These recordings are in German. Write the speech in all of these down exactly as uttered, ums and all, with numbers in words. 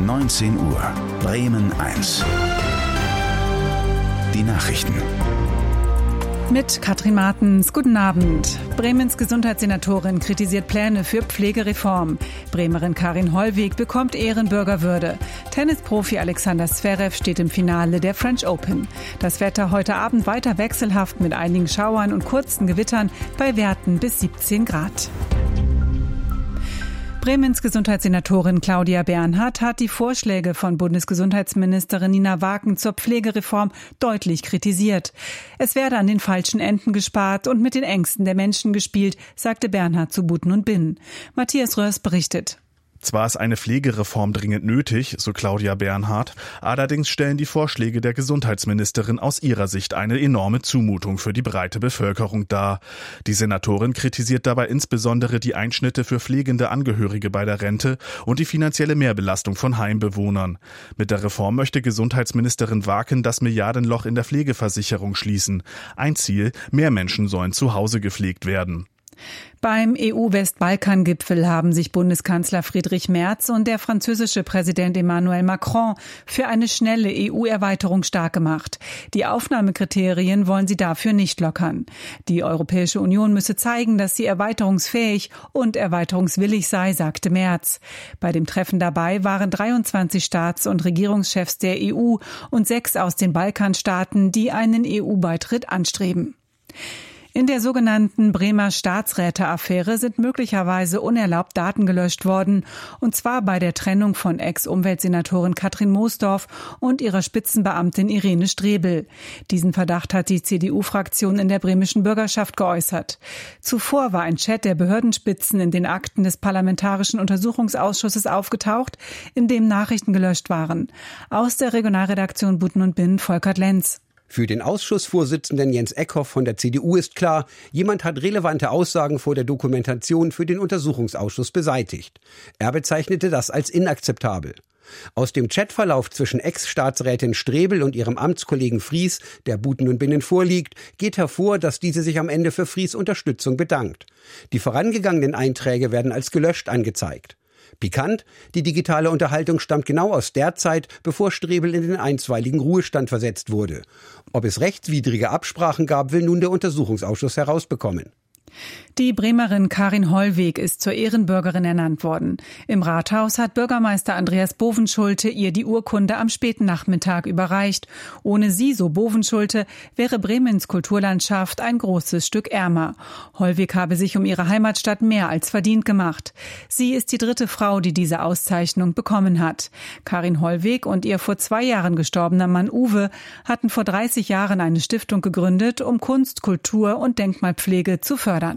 neunzehn Uhr. Bremen eins. Die Nachrichten. Mit Katrin Martens. Guten Abend. Bremens Gesundheitssenatorin kritisiert Pläne für Pflegereform. Bremerin Karin Hollweg bekommt Ehrenbürgerwürde. Tennisprofi Alexander Zverev steht im Finale der French Open. Das Wetter heute Abend weiter wechselhaft mit einigen Schauern und kurzen Gewittern bei Werten bis siebzehn Grad. Bremens Gesundheitssenatorin Claudia Bernhardt hat die Vorschläge von Bundesgesundheitsministerin Nina Waken zur Pflegereform deutlich kritisiert. Es werde an den falschen Enden gespart und mit den Ängsten der Menschen gespielt, sagte Bernhardt zu Buten und Binnen. Matthias Röhrs berichtet. Zwar ist eine Pflegereform dringend nötig, so Claudia Bernhardt, allerdings stellen die Vorschläge der Gesundheitsministerin aus ihrer Sicht eine enorme Zumutung für die breite Bevölkerung dar. Die Senatorin kritisiert dabei insbesondere die Einschnitte für pflegende Angehörige bei der Rente und die finanzielle Mehrbelastung von Heimbewohnern. Mit der Reform möchte Gesundheitsministerin Waken das Milliardenloch in der Pflegeversicherung schließen. Ein Ziel: mehr Menschen sollen zu Hause gepflegt werden. Beim E U-Westbalkan-Gipfel haben sich Bundeskanzler Friedrich Merz und der französische Präsident Emmanuel Macron für eine schnelle E U-Erweiterung stark gemacht. Die Aufnahmekriterien wollen sie dafür nicht lockern. Die Europäische Union müsse zeigen, dass sie erweiterungsfähig und erweiterungswillig sei, sagte Merz. Bei dem Treffen dabei waren dreiundzwanzig Staats- und Regierungschefs der E U und sechs aus den Balkanstaaten, die einen E U-Beitritt anstreben. In der sogenannten Bremer Staatsräte-Affäre sind möglicherweise unerlaubt Daten gelöscht worden, und zwar bei der Trennung von Ex-Umweltsenatorin Katrin Moosdorf und ihrer Spitzenbeamtin Irene Strebel. Diesen Verdacht hat die C D U-Fraktion in der bremischen Bürgerschaft geäußert. Zuvor war ein Chat der Behördenspitzen in den Akten des Parlamentarischen Untersuchungsausschusses aufgetaucht, in dem Nachrichten gelöscht waren. Aus der Regionalredaktion Buten und Binnen Volkert Lenz. Für den Ausschussvorsitzenden Jens Eckhoff von der C D U ist klar, jemand hat relevante Aussagen vor der Dokumentation für den Untersuchungsausschuss beseitigt. Er bezeichnete das als inakzeptabel. Aus dem Chatverlauf zwischen Ex-Staatsrätin Strebel und ihrem Amtskollegen Fries, der Buten und Binnen vorliegt, geht hervor, dass diese sich am Ende für Fries' Unterstützung bedankt. Die vorangegangenen Einträge werden als gelöscht angezeigt. Pikant, die digitale Unterhaltung stammt genau aus der Zeit, bevor Strebel in den einstweiligen Ruhestand versetzt wurde. Ob es rechtswidrige Absprachen gab, will nun der Untersuchungsausschuss herausbekommen. Die Bremerin Karin Hollweg ist zur Ehrenbürgerin ernannt worden. Im Rathaus hat Bürgermeister Andreas Bovenschulte ihr die Urkunde am späten Nachmittag überreicht. Ohne sie, so Bovenschulte, wäre Bremens Kulturlandschaft ein großes Stück ärmer. Hollweg habe sich um ihre Heimatstadt mehr als verdient gemacht. Sie ist die dritte Frau, die diese Auszeichnung bekommen hat. Karin Hollweg und ihr vor zwei Jahren gestorbener Mann Uwe hatten vor dreißig Jahren eine Stiftung gegründet, um Kunst, Kultur und Denkmalpflege zu fördern.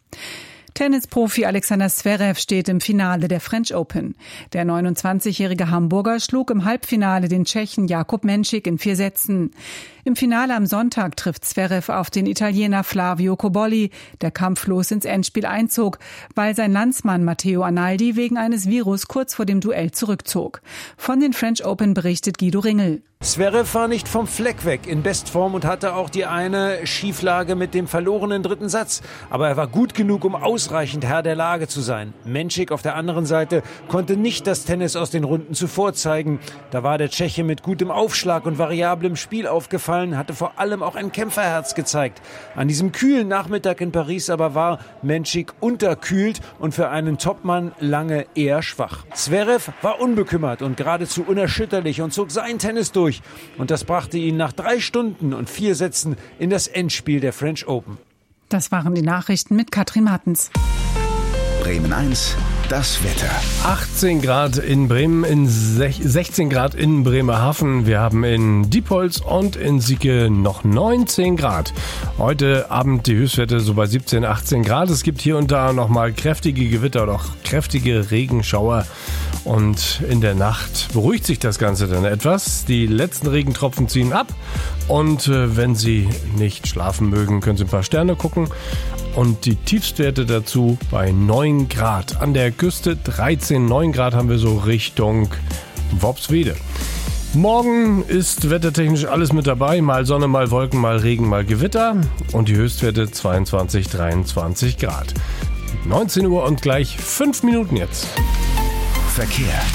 Tennisprofi Alexander Zverev steht im Finale der French Open. Der neunundzwanzigjährige Hamburger schlug im Halbfinale den Tschechen Jakub Menšík in vier Sätzen. Im Finale am Sonntag trifft Zverev auf den Italiener Flavio Cobolli, der kampflos ins Endspiel einzog, weil sein Landsmann Matteo Arnaldi wegen eines Virus kurz vor dem Duell zurückzog. Von den French Open berichtet Guido Ringel. Zverev war nicht vom Fleck weg, in Bestform und hatte auch die eine Schieflage mit dem verlorenen dritten Satz. Aber er war gut genug, um ausreichend Herr der Lage zu sein. Menšík auf der anderen Seite konnte nicht das Tennis aus den Runden zuvor zeigen. Da war der Tscheche mit gutem Aufschlag und variablem Spiel aufgefallen, hatte vor allem auch ein Kämpferherz gezeigt. An diesem kühlen Nachmittag in Paris aber war Menšík unterkühlt und für einen Topmann lange eher schwach. Zverev war unbekümmert und geradezu unerschütterlich und zog sein Tennis durch. Und das brachte ihn nach drei Stunden und vier Sätzen in das Endspiel der French Open. Das waren die Nachrichten mit Katrin Martens. Bremen eins, das Wetter. achtzehn Grad in Bremen, in sechzehn Grad in Bremerhaven. Wir haben in Diepholz und in Sieke noch neunzehn Grad. Heute Abend die Höchstwerte so bei siebzehn, achtzehn Grad. Es gibt hier und da noch mal kräftige Gewitter oder auch kräftige Regenschauer. Und in der Nacht beruhigt sich das Ganze dann etwas. Die letzten Regentropfen ziehen ab. Und äh, wenn Sie nicht schlafen mögen, können Sie ein paar Sterne gucken. Und die Tiefstwerte dazu bei neun Grad. An der Küste dreizehn, neun Grad haben wir so Richtung Worpswede. Morgen ist wettertechnisch alles mit dabei. Mal Sonne, mal Wolken, mal Regen, mal Gewitter. Und die Höchstwerte zweiundzwanzig, dreiundzwanzig Grad. neunzehn Uhr und gleich fünf Minuten jetzt. Verkehr.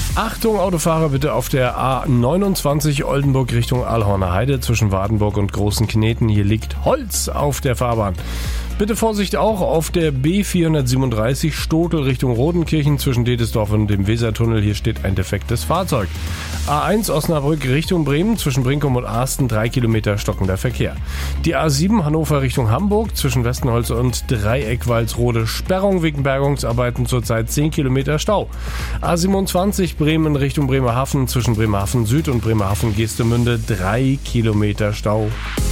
Achtung, Autofahrer, bitte auf der A neunundzwanzig Oldenburg Richtung Alhorner Heide zwischen Wardenburg und Großen Kneten. Hier liegt Holz auf der Fahrbahn. Bitte Vorsicht auch auf der B vierhundertsiebenunddreißig Stotel Richtung Rodenkirchen zwischen Dedesdorf und dem Wesertunnel. Hier steht ein defektes Fahrzeug. A eins Osnabrück Richtung Bremen zwischen Brinkum und Arsten drei Kilometer stockender Verkehr. Die A sieben Hannover Richtung Hamburg zwischen Westenholz und Dreieck-Walsrode Sperrung wegen Bergungsarbeiten zurzeit zehn Kilometer Stau. A siebenundzwanzig Bremen Richtung Bremerhaven zwischen Bremerhaven Süd und Bremerhaven Geestemünde drei Kilometer Stau.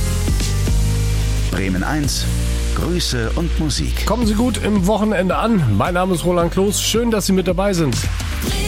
Bremen eins, Grüße und Musik. Kommen Sie gut im Wochenende an. Mein Name ist Roland Kloß. Schön, dass Sie mit dabei sind.